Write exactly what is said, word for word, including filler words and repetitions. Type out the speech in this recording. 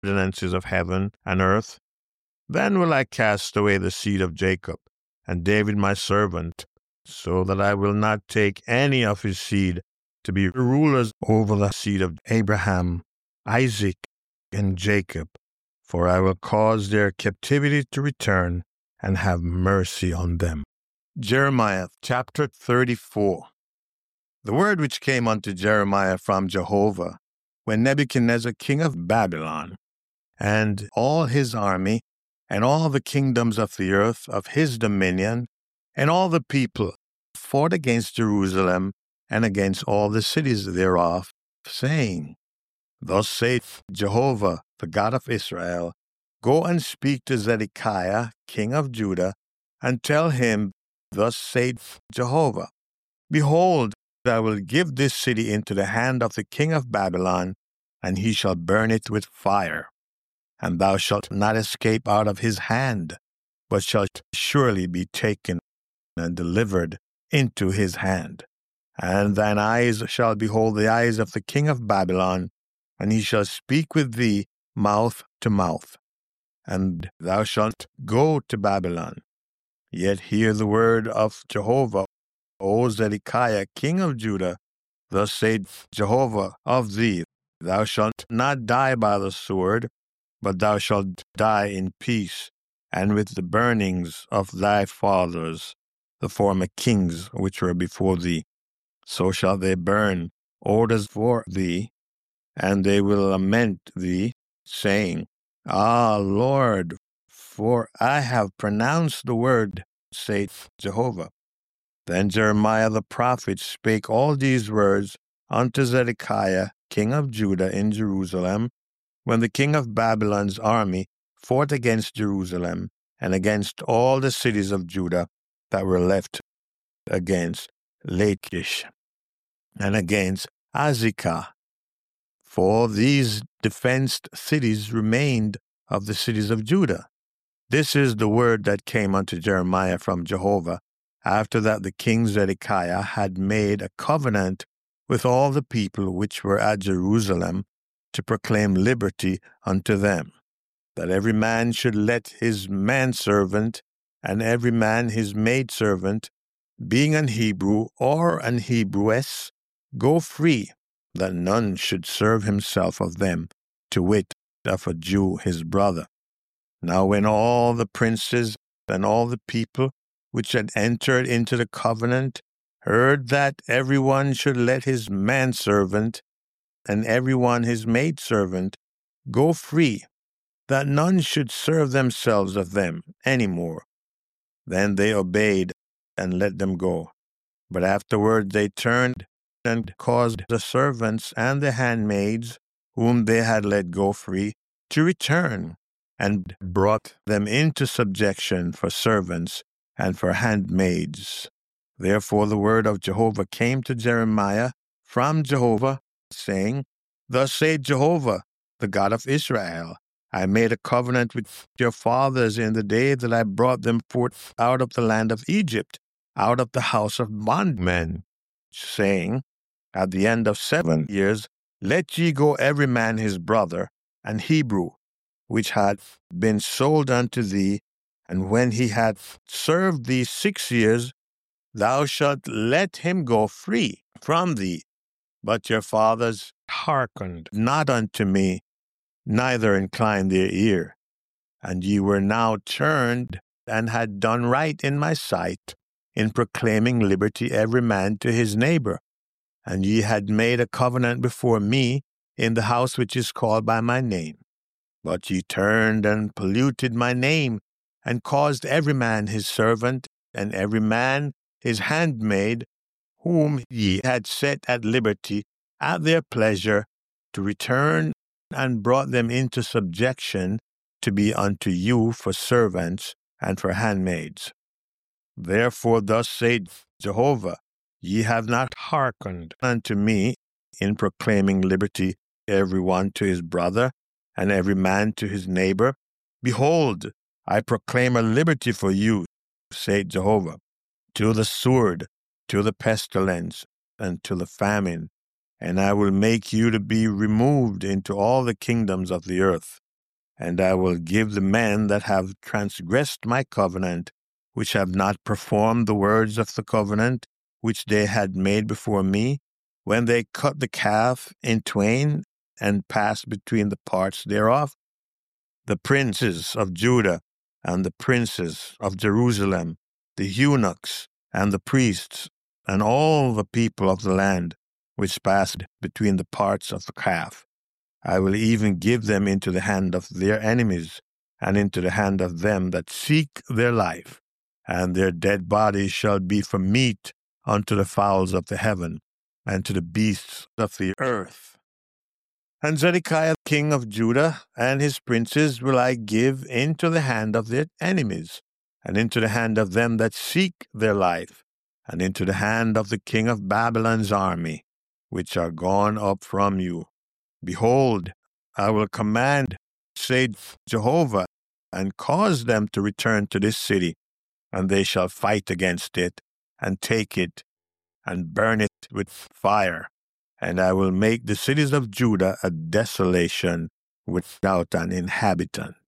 ordinances of heaven and earth? Then will I cast away the seed of Jacob, and David my servant, so that I will not take any of his seed to be rulers over the seed of Abraham, Isaac, and Jacob, for I will cause their captivity to return and have mercy on them. Jeremiah chapter thirty-four. The word which came unto Jeremiah from Jehovah, when Nebuchadnezzar king of Babylon, and all his army, and all the kingdoms of the earth of his dominion, and all the people fought against Jerusalem, and against all the cities thereof, saying, Thus saith Jehovah, the God of Israel, Go and speak to Zedekiah, king of Judah, and tell him, Thus saith Jehovah, Behold, I will give this city into the hand of the king of Babylon, and he shall burn it with fire. And thou shalt not escape out of his hand, but shalt surely be taken and delivered into his hand. And thine eyes shall behold the eyes of the king of Babylon, and he shall speak with thee mouth to mouth. And thou shalt go to Babylon. Yet hear the word of Jehovah, O Zedekiah, king of Judah. Thus saith Jehovah of thee, Thou shalt not die by the sword, but thou shalt die in peace, and with the burnings of thy fathers, the former kings which were before thee. So shall they burn orders for thee, and they will lament thee, saying, Ah, Lord, for I have pronounced the word, saith Jehovah. Then Jeremiah the prophet spake all these words unto Zedekiah, king of Judah, in Jerusalem, when the king of Babylon's army fought against Jerusalem and against all the cities of Judah that were left against Lachish and against Azekah. For these defenced cities remained of the cities of Judah. This is the word that came unto Jeremiah from Jehovah, after that the king Zedekiah had made a covenant with all the people which were at Jerusalem to proclaim liberty unto them, that every man should let his manservant and every man his maidservant, being an Hebrew or an Hebrewess, go free, that none should serve himself of them, to wit, of a Jew his brother. Now when all the princes and all the people which had entered into the covenant heard that every one should let his manservant and every one his maidservant go free, that none should serve themselves of them any more, then they obeyed and let them go. But afterward they turned and caused the servants and the handmaids, whom they had let go free, to return, and brought them into subjection for servants and for handmaids. Therefore the word of Jehovah came to Jeremiah from Jehovah, saying, Thus saith Jehovah, the God of Israel, I made a covenant with your fathers in the day that I brought them forth out of the land of Egypt, out of the house of bondmen, saying, At the end of seven years, let ye go every man his brother, an Hebrew, which had been sold unto thee, and when he had served thee six years, thou shalt let him go free from thee. But your fathers hearkened not unto me, neither inclined their ear. And ye were now turned, and had done right in my sight, in proclaiming liberty every man to his neighbor. And ye had made a covenant before me in the house which is called by my name. But ye turned and polluted my name, and caused every man his servant, and every man his handmaid, whom ye had set at liberty at their pleasure, to return, and brought them into subjection to be unto you for servants and for handmaids. Therefore thus saith Jehovah, Ye have not hearkened unto me in proclaiming liberty every one to his brother, and every man to his neighbor. Behold, I proclaim a liberty for you, saith Jehovah, to the sword, to the pestilence, and to the famine, and I will make you to be removed into all the kingdoms of the earth. And I will give the men that have transgressed my covenant, which have not performed the words of the covenant which they had made before me, when they cut the calf in twain and passed between the parts thereof, the princes of Judah and the princes of Jerusalem, the eunuchs and the priests, and all the people of the land which passed between the parts of the calf. I will even give them into the hand of their enemies, and into the hand of them that seek their life, and their dead bodies shall be for meat unto the fowls of the heaven, and to the beasts of the earth. And Zedekiah king of Judah and his princes will I give into the hand of their enemies, and into the hand of them that seek their life, and into the hand of the king of Babylon's army, which are gone up from you. Behold, I will command, saith Jehovah, and cause them to return to this city, and they shall fight against it, and take it, and burn it with fire. And I will make the cities of Judah a desolation without an inhabitant.